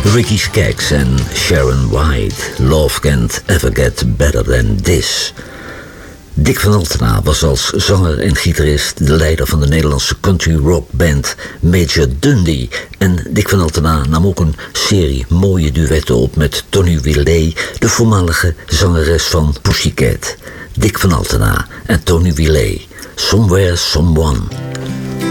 Ricky Skaggs en Sharon White. Love Can't Ever Get Better Than This. Dick van Altena was als zanger en gitarist de leider van de Nederlandse country rock band Major Dundee. En Dick van Altena nam ook een serie mooie duetten op met Tony Willet, de voormalige zangeres van Pussycat. Dick van Altena en Tony Willet, Somewhere Someone.